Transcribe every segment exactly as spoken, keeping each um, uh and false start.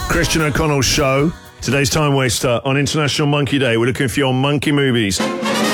Christian O'Connell Show. Today's Time Waster on International Monkey Day. We're looking for your monkey movies. Be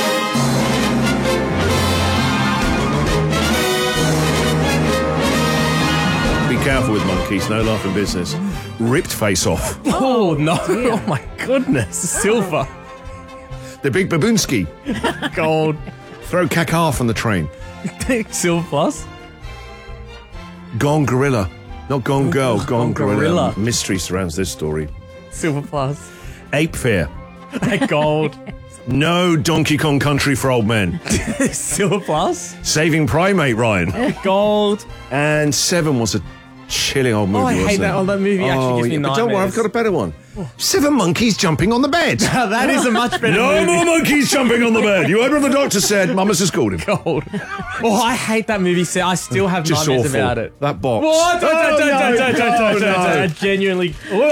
careful with monkeys, no laughing business. Ripped face off. Oh, no. Oh, my goodness. Silver. The Big Baboonski. Gold. Throw caca from the train. Silver plus. Gone Gorilla. Not Gone Girl, Gone, Gone gorilla. Gorilla. Mystery surrounds this story. Silver plus. Ape Fear. Gold. No Donkey Kong Country for old men. Silver plus. Saving Primate Ryan. Gold. And Seven was a chilling old movie, Oh, I hate wasn't that. it? Oh, that movie actually Oh, gives me yeah, but nightmares. don't worry, I've got a better one. Seven monkeys jumping on the bed. That is a much better No movie. more monkeys jumping on the bed. You heard what the doctor said. Mama's just called him. Gold. Oh, I hate that movie. So I still have Just nightmares awful. about it. That box. What? Don't, Oh, don't, don't, no, don't, don't, don't, no, don't, no. don't. I genuinely.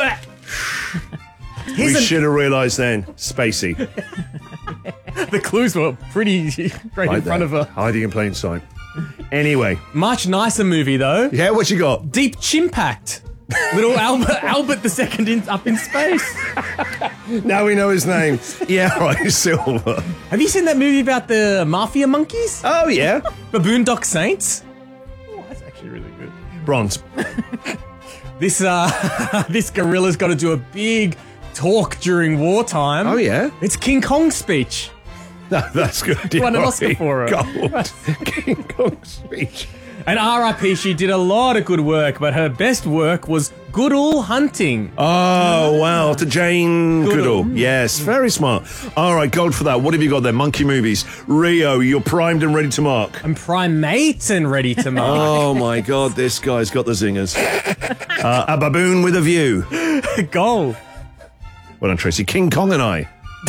We Here's an- should have realised then. Spacey. the clues were pretty right in Right front there. of her. Hiding in plain sight. Anyway. Much nicer movie though. Yeah, what you got? Deep Chimpact. Little Albert, Albert the Second in, up in space. Now we know his name. Yeah, right, Silver. Have you seen that movie about the mafia monkeys? Oh, yeah. Baboon Dock Saints? Oh, that's actually really good. Bronze. This uh, this gorilla's got to do a big talk during wartime. Oh, yeah? It's King Kong's speech. No, that's good. Won an Yeah, Oscar right. for it. Gold. King Kong's speech. And R I P, she did a lot of good work, but her best work was Goodall Hunting. Oh, wow. To Jane Goodall. Goodall. Yes, very smart. All right, gold for that. What have you got there? Monkey movies. Rio, you're primed and ready to mark. I'm primate and ready to mark. Oh, my God. This guy's got the zingers. Uh, a baboon with a view. Gold. Well done, Tracy. King Kong and I.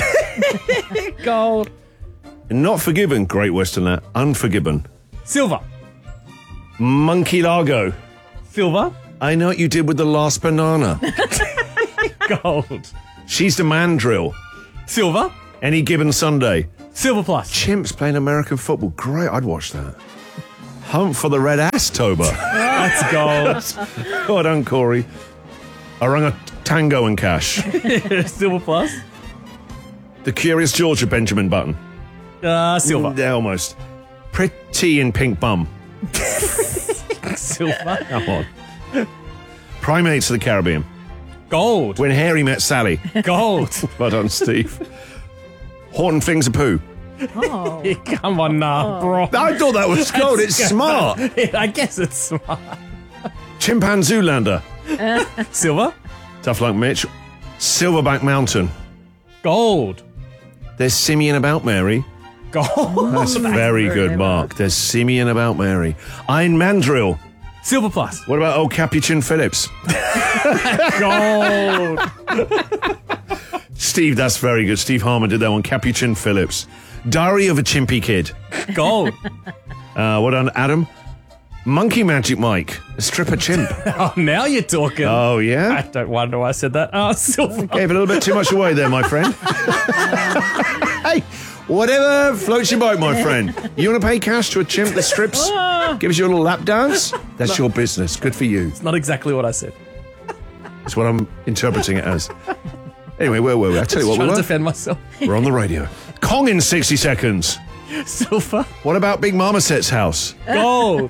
Gold. Not Forgiven. Great Western that. Unforgiven. Silver. Monkey Largo. Silver. I know what you did with the last banana. Gold. She's the mandrill. Silver. Any given Sunday. Silver plus. Chimps playing American football. Great, I'd watch that. Hunt for the Red Ass Tober. That's gold. Well done, Corey. Orangutango and Cash. Silver plus. The Curious George of Benjamin Button. Uh, silver. Yeah, almost. Pretty in Pink Bum. Silver. Come on. Primates of the Caribbean. Gold. When Harry Met Sally. Gold. Well done, Steve. Horton Things of Pooh. Oh. Come on now, bro. I thought that was gold. It's smart. I guess it's smart. Chimpanzoolander. Silver. Tough luck, Mitch. Silverback Mountain. Gold. There's Simeon About Mary. Gold. That's very good, Mark. There's Simeon About Mary. Iron Mandrill. Silver plus. What about old Capuchin Phillips? Gold. Steve, that's very good. Steve Harmon did that one. Capuchin Phillips. Diary of a Chimpy Kid. Gold. Uh, what on Adam? Monkey Magic Mike. A stripper chimp. Oh, now you're talking. Oh, I yeah? don't wonder why I said that. Oh, silver. Gave a little bit too much away there, my friend. Hey, whatever floats your boat, my friend. You want to pay cash to a chimp that strips, gives you a little lap dance? That's your business. Good for you. It's not exactly what I said. That's what I'm interpreting it as. Anyway, where were we? I tell you what, we Trying to were. defend myself. We're on the radio. Kong in sixty seconds. Silver. What about Big Marmoset's house? Gold.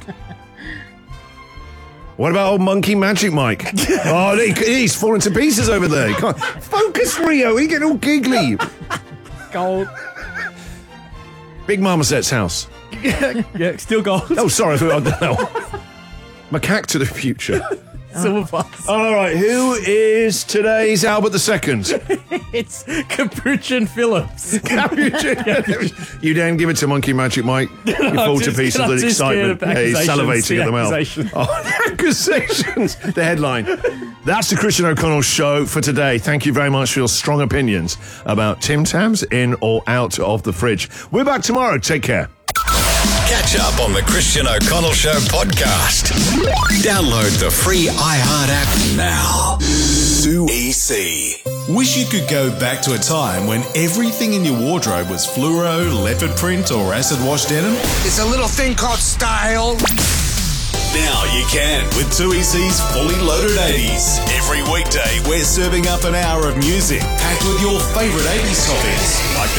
What about old Monkey Magic Mike? Oh, he, he's falling to pieces over there. Come on. Focus, Rio. He getting all giggly. Gold. Big Marmoset's house. Yeah, still gold. Oh, sorry. I thought, I don't know. Macaque to the future. Silver plus. All right, who is today's Albert the Second? It's Capuchin Phillips. You then give it to Monkey Magic Mike. You fall to just- pieces I'm with too scared excitement. of Yeah, he's accusations, salivating the at the mouth. accusations. Oh, the accusations. The headline. That's the Christian O'Connell Show for today. Thank you very much for your strong opinions about Tim Tams in or out of the fridge. We're back tomorrow. Take care. Catch up on the Christian O'Connell Show podcast. Download the free iHeart app now. Sue E C. Wish you could go back to a time when everything in your wardrobe was fluoro, leopard print, or acid wash denim? It's a little thing called style. Now you can with two E C's Fully Loaded eighties. Every weekday, we're We're serving up an hour of music packed with your favourite eighties topics, like